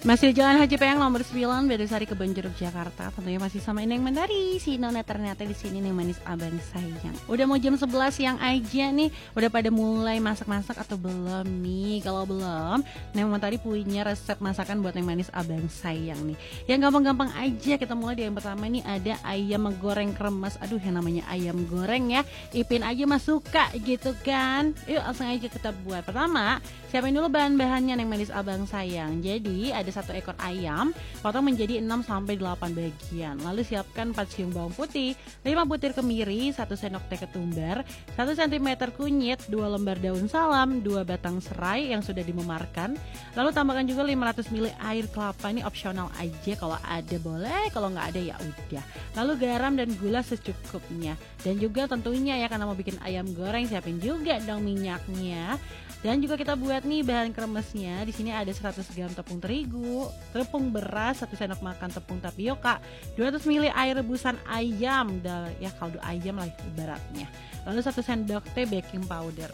Masih di Jalan Haji Peyang nomor 9 Bedusari Kebon Jeruk Jakarta. Tentunya masih sama Ineng Mentari. Si Nona ternyata di sini nih manis abang sayang. Udah mau jam 11 siang aja nih. Udah pada mulai masak-masak atau belum nih? Kalau belum, Neng Mentari punya resep masakan buat yang manis abang sayang nih. Yang gampang-gampang aja. Kita mulai dari yang pertama nih, ada ayam goreng kremes. Aduh, yang namanya ayam goreng ya, Ipin aja mah suka gitu kan. Yuk langsung aja kita buat. Pertama, siapin dulu bahan-bahannya Neng manis abang sayang. Jadi ada 1 ekor ayam, potong menjadi 6-8 bagian. Lalu siapkan 4 siung bawang putih, 5 butir kemiri, 1 sendok teh ketumbar, 1 cm kunyit, 2 lembar daun salam, 2 batang serai yang sudah dimemarkan. Lalu tambahkan juga 500 ml air kelapa, ini opsional aja, kalau ada boleh, kalau nggak ada ya udah. Lalu garam dan gula secukupnya. Dan juga tentunya ya, karena mau bikin ayam goreng, siapin juga dong minyaknya. Dan juga kita buat nih bahan kremesnya. Di sini ada 100 gram tepung terigu, tepung beras, 1 sendok makan tepung tapioka, 200 ml air rebusan ayam, ya kaldu ayam lah ibaratnya. Lalu 1 sendok teh baking powder.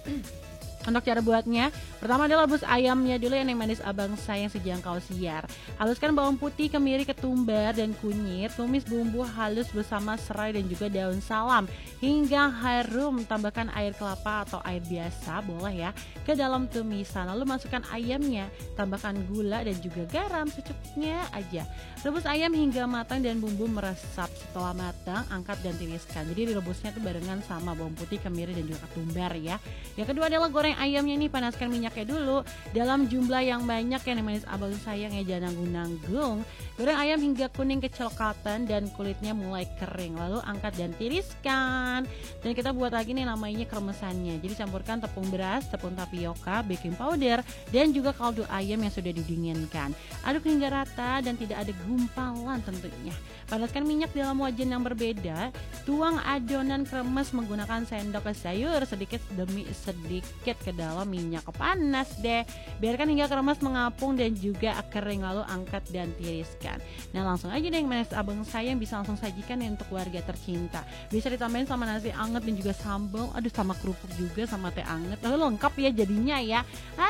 Untuk cara buatnya, pertama adalah rebus ayamnya dulu yang manis abang sayang sejangkau siar. Haluskan bawang putih, kemiri, ketumbar, dan kunyit. Tumis bumbu halus bersama serai dan juga daun salam hingga harum. Tambahkan air kelapa atau air biasa, boleh ya, ke dalam tumisan. Lalu masukkan ayamnya, tambahkan gula dan juga garam secukupnya aja. Rebus ayam hingga matang dan bumbu meresap. Setelah matang, angkat dan tiriskan. Jadi direbusnya itu barengan sama bawang putih, kemiri, dan juga ketumbar ya. Yang kedua adalah goreng ayamnya nih, panaskan minyaknya dulu dalam jumlah yang banyak ya manis abang sayang ya, jangan nanggung-nanggung. Goreng ayam hingga kuning kecoklatan dan kulitnya mulai kering, lalu angkat dan tiriskan. Dan kita buat lagi nih namanya kremesannya. Jadi campurkan tepung beras, tepung tapioka, baking powder, dan juga kaldu ayam yang sudah didinginkan. Aduk hingga rata dan tidak ada gumpalan tentunya. Panaskan minyak dalam wajan yang berbeda. Tuang adonan kremes menggunakan sendok sayur sedikit demi sedikit ke dalam minyak panas deh. Biarkan hingga kremes mengapung dan juga kering, lalu angkat dan tiriskan. Nah langsung aja deh manis abang sayang bisa langsung sajikan nih untuk keluarga tercinta. Bisa ditambahin sama nasi anget dan juga sambal, aduh sama kerupuk juga sama teh anget. Lalu lengkap ya jadinya ya.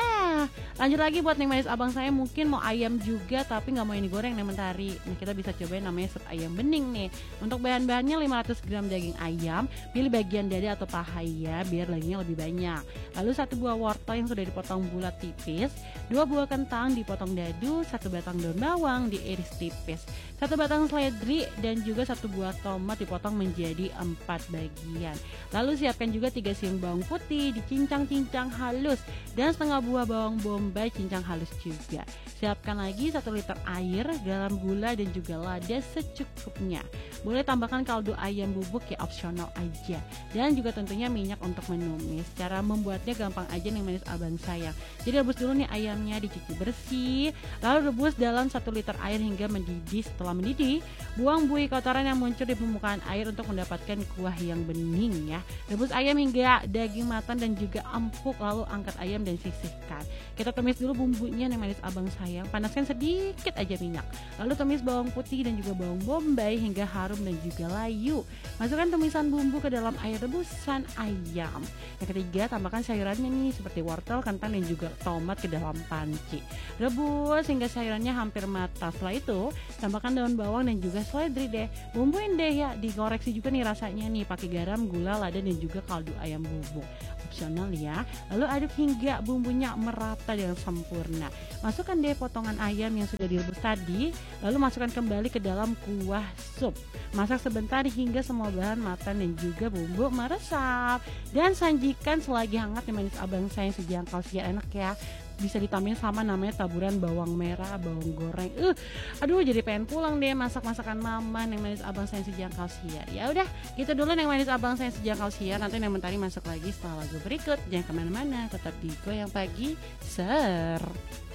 Lanjut lagi buat nih manis abang sayang, mungkin mau ayam juga tapi nggak mau ini goreng nih Mentari. Nah kita bisa cobain namanya sup ayam bening nih. Untuk bahan-bahannya 500 gram daging ayam, pilih bagian dada atau paha ya biar dagingnya lebih banyak. Lalu 1 buah wortel yang sudah dipotong bulat tipis, 2 buah kentang dipotong dadu, 1 batang daun bawang diiris tipis, 1 batang seledri, dan juga 1 buah tomat dipotong menjadi 4 bagian. Lalu siapkan juga 3 siung bawang putih dicincang-cincang halus dan setengah buah bawang bombay cincang halus juga. Siapkan lagi 1 liter air, garam, gula, dan juga lada secukupnya. Boleh tambahkan kaldu ayam bubuk ya, opsional aja. Dan juga tentunya minyak untuk menumis. Cara membuatnya gampang aja nih manis abang sayang. Jadi rebus dulu nih ayamnya, dicuci bersih, lalu rebus dalam 1 liter air hingga mendidih. Setelah mendidih, buang buih kotoran yang muncul di permukaan air untuk mendapatkan kuah yang bening ya. Rebus ayam hingga daging matang dan juga empuk, lalu angkat ayam dan sisihkan. Kita tumis dulu bumbunya nih manis abang sayang. Panaskan sedikit aja minyak. Lalu tumis bawang putih dan juga bawang bombay hingga harum dan juga layu. Masukkan tumisan bumbu ke dalam air rebusan ayam. Yang ketiga, tambahkan sayurannya nih seperti wortel, kentang, dan juga tomat ke dalam panci. Rebus hingga sayurannya hampir matang. Setelah itu, tambahkan daun bawang dan juga seledri deh. Bumbuin deh ya, dikoreksi juga nih rasanya nih pakai garam, gula, lada, dan juga kaldu ayam bubuk. Opsional ya. Lalu aduk hingga bumbunya merata dengan sempurna. Masukkan deh potongan ayam yang sudah direbus tadi, lalu masukkan kembali ke dalam kuah sup. Masak sebentar hingga semua bahan matang dan juga bumbu meresap. Dan sajikan selagi hangat nih manis abang sayang sejangkau siar, enak ya. Bisa ditambahin sama namanya taburan bawang merah, bawang goreng. Aduh jadi pengen pulang deh masak-masakan mama yang manis abang sayang sejangkau siar. Ya udah, gitu dulu yang manis abang sayang sejangkau siar. Nanti yang Mentari masuk lagi setelah lagu berikut. Jangan kemana-mana, tetap di Goyang Pagi Ser.